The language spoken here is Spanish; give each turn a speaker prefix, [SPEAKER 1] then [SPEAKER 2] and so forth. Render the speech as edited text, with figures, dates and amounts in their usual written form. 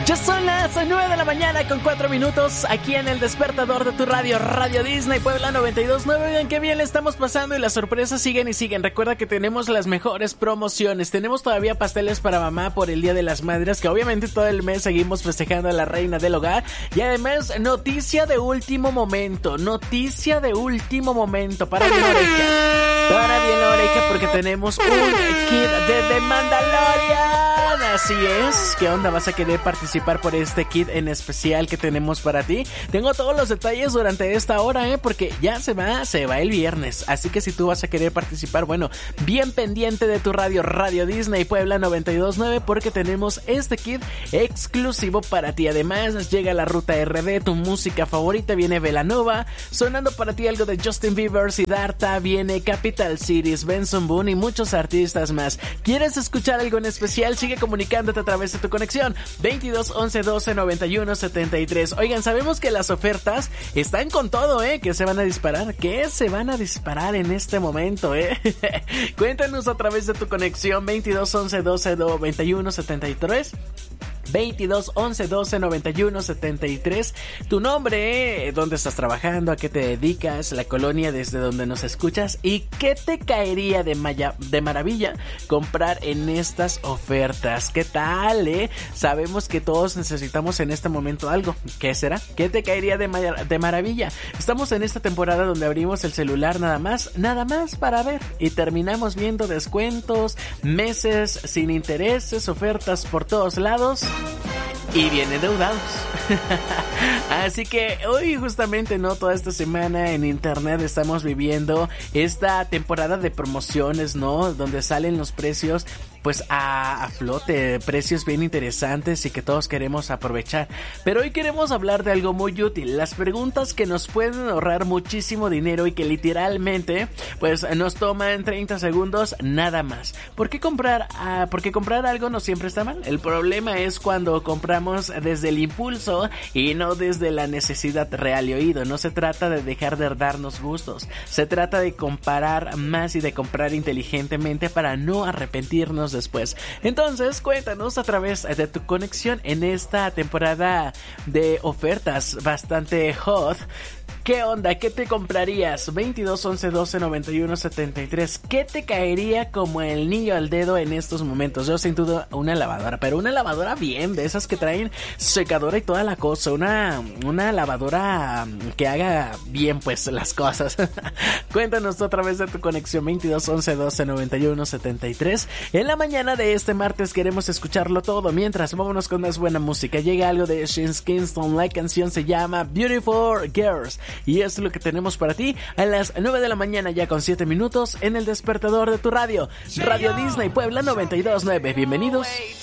[SPEAKER 1] Ya son las 9 de la mañana con 4 minutos aquí en el despertador de tu radio, Radio Disney Puebla 92.9. Oigan, qué bien le estamos pasando y las sorpresas siguen y siguen. Recuerda que tenemos las mejores promociones. Tenemos todavía pasteles para mamá por el Día de las Madres, que obviamente todo el mes seguimos festejando a la reina del hogar. Y además, noticia de último momento. Noticia de último momento. Para bien la oreja. Para bien la oreja porque tenemos un kit de The Mandalorian. Así es. ¿Qué onda? ¿Vas a querer participar por este kit en especial que tenemos para ti? Tengo todos los detalles durante esta hora, porque ya se va el viernes. Así que si tú vas a querer participar, bueno, bien pendiente de tu radio, Radio Disney Puebla 92.9, porque tenemos este kit exclusivo para ti. Además, llega la ruta RD, tu música favorita, viene Belanova, sonando para ti algo de Justin Bieber, Siddhartha, viene Capital Cities, Benson Boone y muchos artistas más. ¿Quieres escuchar algo en especial? Sigue comunicándote a través de tu conexión 22 11 12 91 73. Oigan, sabemos que las ofertas están con todo, que se van a disparar, en este momento, Cuéntanos a través de tu conexión 22 11 12 91 73. 22 11 12 91 73. Tu nombre, dónde estás trabajando, a qué te dedicas, la colonia desde donde nos escuchas y qué te caería de maravilla comprar en estas ofertas. ¿Qué tal, Sabemos que todos necesitamos en este momento algo. ¿Qué será? ¿Qué te caería de maravilla? Estamos en esta temporada donde abrimos el celular nada más para ver y terminamos viendo descuentos, meses sin intereses, ofertas por todos lados. Y bien endeudados. Así que hoy justamente, toda esta semana en internet estamos viviendo esta temporada de promociones, donde salen los precios pues a flote, precios bien interesantes y que todos queremos aprovechar. Pero hoy queremos hablar de algo muy útil, las preguntas que nos pueden ahorrar muchísimo dinero y que literalmente pues nos toman 30 segundos nada más. ¿Por qué comprar algo no siempre está mal? El problema es cuando compramos desde el impulso y no desde la necesidad real y oído. No se trata de dejar de darnos gustos, se trata de comparar más y de comprar inteligentemente para no arrepentirnos después. Entonces, cuéntanos a través de tu conexión en esta temporada de ofertas bastante hot. ¿Qué onda? ¿Qué te comprarías? 22 11 12 91 73. ¿Qué te caería como el niño al dedo en estos momentos? Yo sin duda una lavadora, pero una lavadora bien, de esas que traen secadora y toda la cosa. Una lavadora que haga bien pues las cosas. Cuéntanos tú a través de tu conexión 22 11 12 91 73. En la mañana de este martes queremos escucharlo todo. Mientras, vámonos con más buena música. Llega algo de Shins Kingston. La canción se llama Beautiful Girls. Y es lo que tenemos para ti a las 9 de la mañana ya con 7 minutos en el despertador de tu radio, Radio Disney Puebla 92.9. Bienvenidos.